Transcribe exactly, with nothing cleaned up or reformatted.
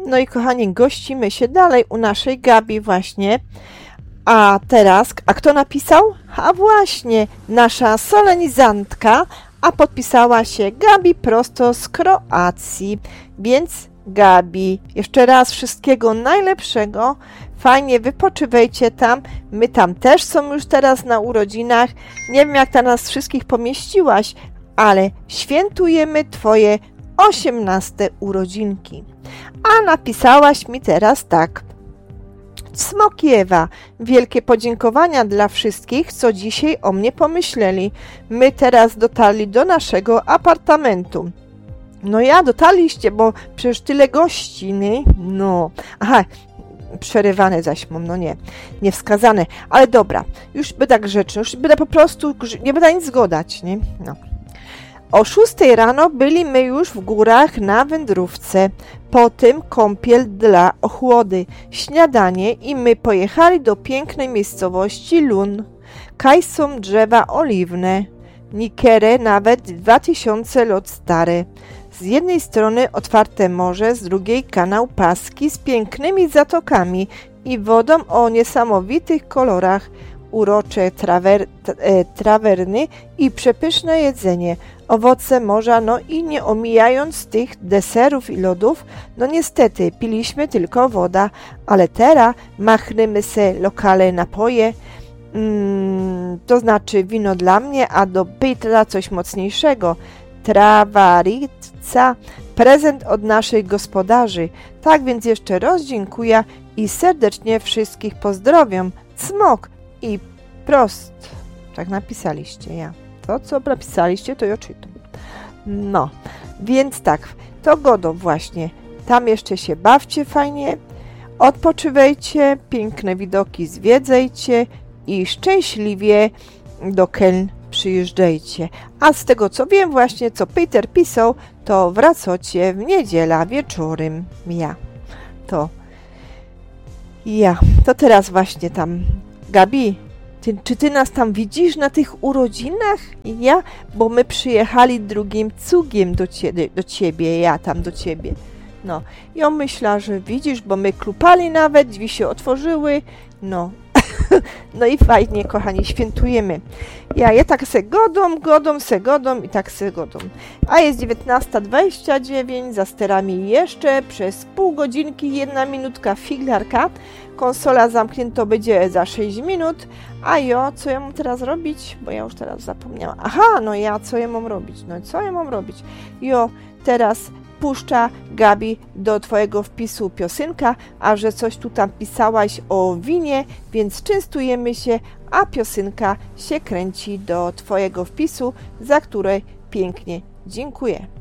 No i kochani, gościmy się dalej u naszej Gabi właśnie. A teraz, a kto napisał? A właśnie, nasza solenizantka, a podpisała się Gabi prosto z Kroacji. Więc Gabi, jeszcze raz wszystkiego najlepszego. Fajnie wypoczywajcie tam. My tam też są już teraz na urodzinach. Nie wiem, jak ta nas wszystkich pomieściłaś, ale świętujemy Twoje osiemnaste urodzinki. A napisałaś mi teraz tak. Smokiewa, wielkie podziękowania dla wszystkich, co dzisiaj o mnie pomyśleli. My teraz dotarli do naszego apartamentu. No ja dotarliście, bo przecież tyle gości, nie? No. Aha, przerywane zaś mam, no nie, niewskazane. Ale dobra, już będę grzeczny, już będę po prostu, nie będę nic zgodać, nie? No. O szóstej rano byliśmy już w górach na wędrówce, potem kąpiel dla ochłody, śniadanie i my pojechali do pięknej miejscowości Lun. Kaj są drzewa oliwne, niektóre nawet dwa tysiące lat stare. Z jednej strony otwarte morze, z drugiej kanał Paski z pięknymi zatokami i wodą o niesamowitych kolorach, urocze trawer, e, trawerny i przepyszne jedzenie, owoce morza, no i nie omijając tych deserów i lodów, no niestety piliśmy tylko woda, ale teraz machnymy se lokale napoje, mm, to znaczy wino dla mnie, a do Petra coś mocniejszego. Travarica, prezent od naszych gospodarzy. Tak więc jeszcze raz dziękuję i serdecznie wszystkich pozdrowiam. Cmok i prost. Tak napisaliście, ja. To, co napisaliście, to ja czytam. No, więc tak, to godo właśnie. Tam jeszcze się bawcie fajnie, odpoczywajcie, piękne widoki zwiedzajcie i szczęśliwie do Keln przyjeżdżajcie. A z tego, co wiem właśnie, co Peter pisał, to wracacie w niedziela wieczorem. Ja. To. Ja. To teraz właśnie tam. Gabi, ty, czy ty nas tam widzisz na tych urodzinach? Ja? Bo my przyjechali drugim cugiem do ciebie, do ciebie, ja tam do ciebie. No. I on myśla, że widzisz, bo my klupali nawet, drzwi się otworzyły. No. No i fajnie, kochani, świętujemy. Ja, ja tak se godą, godą, se godą i tak se godą. A jest dziewiętnasta dwadzieścia dziewięć, za sterami jeszcze przez pół godzinki, jedna minutka figlarka. Konsola zamknięta będzie za sześć minut. A jo, co ja mam teraz robić? Bo ja już teraz zapomniałam. Aha, no ja, co ja mam robić? No co ja mam robić? Jo, teraz puszcza Gabi do twojego wpisu piosenka, a że coś tu tam pisałaś o winie, więc częstujemy się, a piosenka się kręci do twojego wpisu, za które pięknie dziękuję.